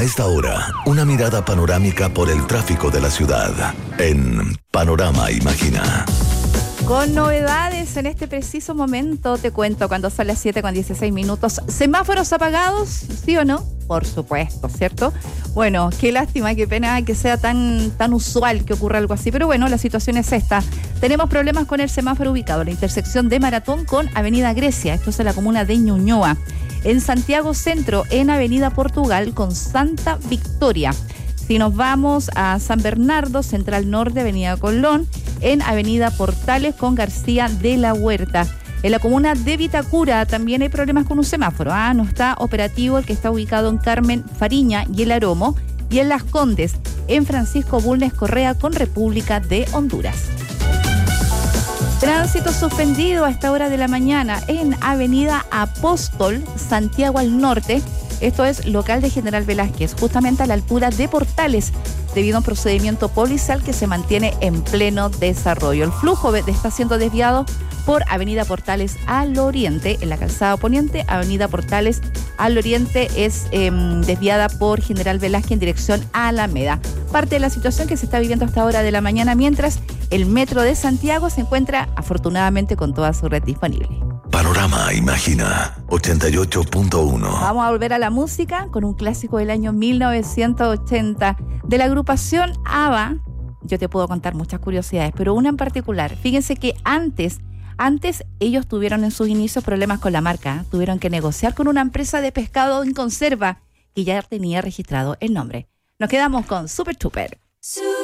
A esta hora, una mirada panorámica por el tráfico de la ciudad en Panorama Imagina. Con novedades en este preciso momento, te cuento cuando son las 7:16. ¿Semáforos apagados? ¿Sí o no? Por supuesto, ¿cierto? Bueno, qué lástima, qué pena que sea tan usual que ocurra algo así. Pero bueno, la situación es esta. Tenemos problemas con el semáforo ubicado en la intersección de Maratón con Avenida Grecia. Esto es en la comuna de Ñuñoa. En Santiago Centro, en Avenida Portugal con Santa Victoria. Si nos vamos a San Bernardo, Central Norte, Avenida Colón, en Avenida Portales con García de la Huerta. En la comuna de Vitacura también hay problemas con un semáforo. No está operativo el que está ubicado en Carmen Fariña y El Aromo. Y en Las Condes, en Francisco Bulnes Correa con República de Honduras. Tránsito suspendido a esta hora de la mañana en Avenida Apóstol, Santiago al Norte. Esto es local de General Velázquez, justamente a la altura de Portales, debido a un procedimiento policial que se mantiene en pleno desarrollo. El flujo está siendo desviado por Avenida Portales al oriente, en la calzada poniente. Avenida Portales al oriente es desviada por General Velázquez en dirección a Alameda. Parte de la situación que se está viviendo a esta hora de la mañana, mientras el metro de Santiago se encuentra afortunadamente con toda su red disponible. Panorama Imagina 88.1. Vamos a volver a la música con un clásico del año 1980 de la agrupación ABBA. Yo te puedo contar muchas curiosidades, pero una en particular. Fíjense que antes ellos tuvieron en sus inicios problemas con la marca. Tuvieron que negociar con una empresa de pescado en conserva que ya tenía registrado el nombre. Nos quedamos con Super Trooper.